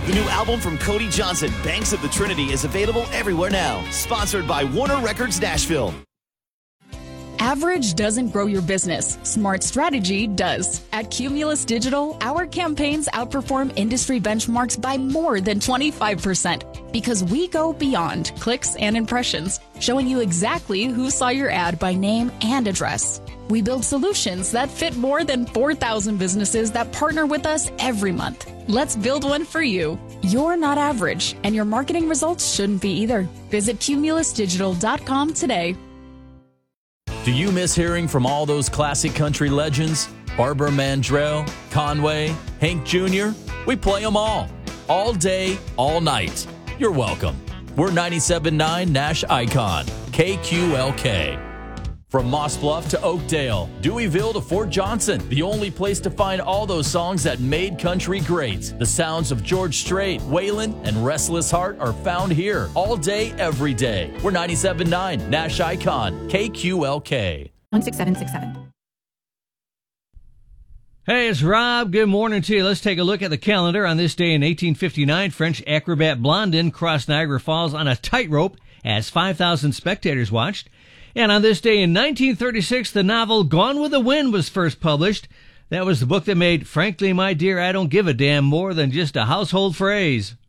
The new album from Cody Johnson, Banks of the Trinity, is available everywhere now. Sponsored by Warner Records Nashville. Average doesn't grow your business. Smart strategy does. At Cumulus Digital, our campaigns outperform industry benchmarks by more than 25% because we go beyond clicks and impressions, showing you exactly who saw your ad by name and address. We build solutions that fit more than 4,000 businesses that partner with us every month. Let's build one for you. You're not average, and your marketing results shouldn't be either. Visit cumulusdigital.com today. Do you miss hearing from all those classic country legends? Barbara Mandrell, Conway, Hank Jr.? We play them all day, all night. You're welcome. We're 97.9 Nash Icon, KQLK. From Moss Bluff to Oakdale, Deweyville to Fort Johnson, the only place to find all those songs that made country great. The sounds of George Strait, Waylon, and Restless Heart are found here all day, every day. We're 97.9 Nash Icon, KQLK. 16767. Hey, it's Rob. Good morning to you. Let's take a look at the calendar. On this day in 1859, French acrobat Blondin crossed Niagara Falls on a tightrope as 5,000 spectators watched. And on this day in 1936, the novel Gone with the Wind was first published. That was the book that made Frankly, My Dear, I Don't Give a Damn more than just a household phrase.